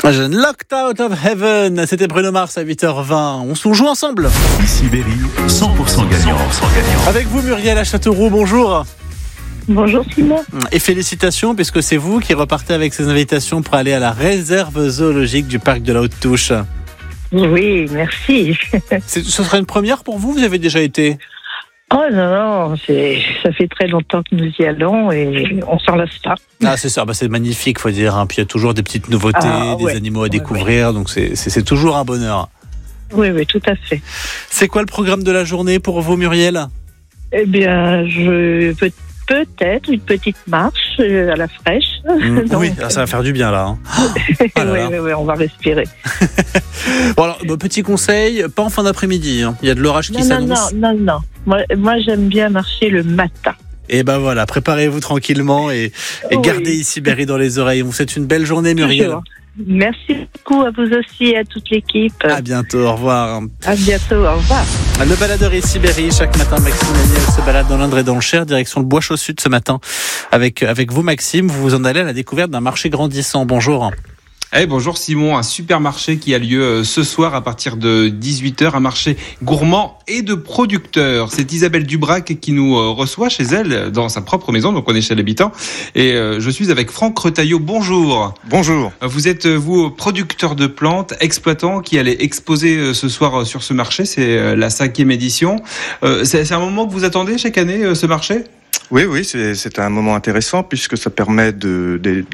Imagine, Locked Out of Heaven, c'était Bruno Mars à 8h20. On se joue ensemble. Sibérie, 100% gagnant. Avec vous, Muriel à Châteauroux, bonjour. Bonjour Simon. Et félicitations, puisque c'est vous qui repartez avec ces invitations pour aller à la réserve zoologique du parc de la Haute-Touche. Oui, merci. Ce sera une première pour vous, vous avez déjà été? Oh non, ça fait très longtemps que nous y allons et on s'en lasse pas. Ah, c'est ça, c'est magnifique, faut dire. Puis il y a toujours des petites nouveautés, des animaux à découvrir, donc c'est toujours un bonheur. Oui, tout à fait. C'est quoi le programme de la journée pour vous, Muriel? Eh bien, peut-être une petite marche à la fraîche. Donc, oui, ça va faire du bien là. Oui, on va respirer. Bon, alors, petit conseil, pas en fin d'après-midi. Il y a de l'orage qui s'annonce. Non. Moi, j'aime bien marcher le matin. Et ben voilà, préparez-vous tranquillement et gardez ici Berry dans les oreilles. On vous souhaite une belle journée, Muriel. Toujours. Merci beaucoup à vous aussi et à toute l'équipe. À bientôt, au revoir. À bientôt, au revoir. Le baladeur ici Berry, chaque matin Maxime Daniel se balade dans l'Indre et dans le Cher, direction le Bois-Chaux-Sud ce matin. Avec vous Maxime, vous en allez à la découverte d'un marché grandissant. Bonjour. Bonjour Simon, un supermarché qui a lieu ce soir à partir de 18h, un marché gourmand et de producteurs. C'est Isabelle Dubrac qui nous reçoit chez elle dans sa propre maison, donc on est chez l'habitant. Et je suis avec Franck Retailleau. Bonjour. Bonjour. Vous êtes, vous, producteur de plantes, exploitant qui allait exposer ce soir sur ce marché. C'est la 5e édition. C'est un moment que vous attendez chaque année, ce marché ? Oui, c'est un moment intéressant puisque ça permet de